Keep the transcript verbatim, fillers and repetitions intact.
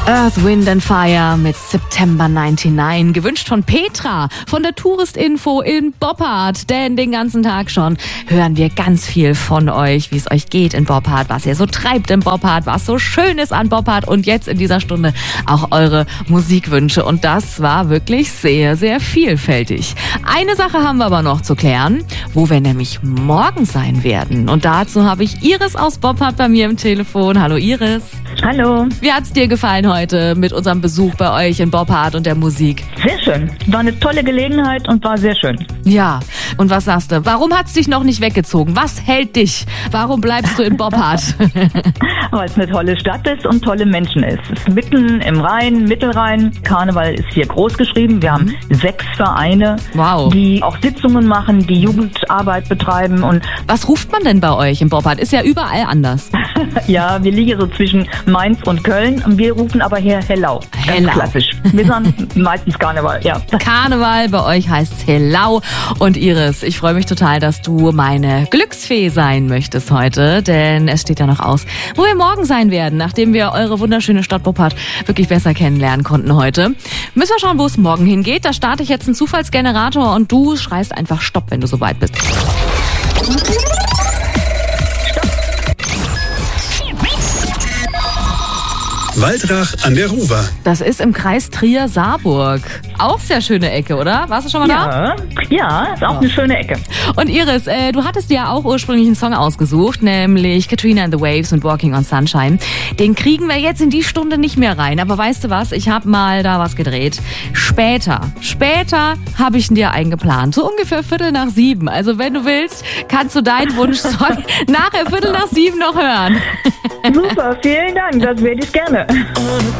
Earth, Wind and Fire mit September neunundneunzig. Gewünscht von Petra von der Touristinfo in Boppard. Denn den ganzen Tag schon hören wir ganz viel von euch, wie es euch geht in Boppard, was ihr so treibt in Boppard, was so schön ist an Boppard und jetzt in dieser Stunde auch eure Musikwünsche. Und das war wirklich sehr, sehr vielfältig. Eine Sache haben wir aber noch zu klären, wo wir nämlich morgen sein werden. Und dazu habe ich Iris aus Boppard bei mir im Telefon. Hallo Iris. Hallo. Wie hat's dir gefallen heute mit unserem Besuch bei euch in Boppard und der Musik? Sehr schön. War eine tolle Gelegenheit und war sehr schön. Ja, und was sagst du? Warum hat's dich noch nicht weggezogen? Was hält dich? Warum bleibst du in Boppard? Weil es eine tolle Stadt ist und tolle Menschen ist. Es ist mitten im Rhein, Mittelrhein. Karneval ist hier groß geschrieben. Wir haben sechs Vereine, Wow. die auch Sitzungen machen, die Jugendarbeit betreiben. Und Was ruft man denn bei euch in Boppard? Ist ja überall anders. ja, wir liegen so zwischen Mainz und Köln. Und wir rufen aber hier Hellau. Ganz Hellau. klassisch. Wir sagen meistens Karneval, ja. Karneval, bei euch heißt's Hellau. Und Iris, ich freue mich total, dass du meine Glücksfee sein möchtest heute, denn es steht ja noch aus, wo wir morgen sein werden, nachdem wir eure wunderschöne Stadt Boppard wirklich besser kennenlernen konnten heute. Müssen wir schauen, wo es morgen hingeht. Da starte ich jetzt einen Zufallsgenerator und du schreist einfach Stopp, wenn du soweit bist. Waldrach an der Ruwer. Das ist im Kreis Trier-Saarburg. Auch sehr schöne Ecke, oder? Warst du schon mal da? Ja, ja, ist auch eine schöne Ecke. Und Iris, äh, du hattest dir ja auch ursprünglich einen Song ausgesucht, nämlich Katrina and the Waves und Walking on Sunshine. Den kriegen wir jetzt in die Stunde nicht mehr rein. Aber weißt du was? Ich habe mal da was gedreht. Später, später habe ich ihn dir eingeplant. So ungefähr Viertel nach sieben. Also wenn du willst, kannst du deinen Wunschsong nachher Viertel nach sieben noch hören. Super, vielen Dank, das werde ich gerne.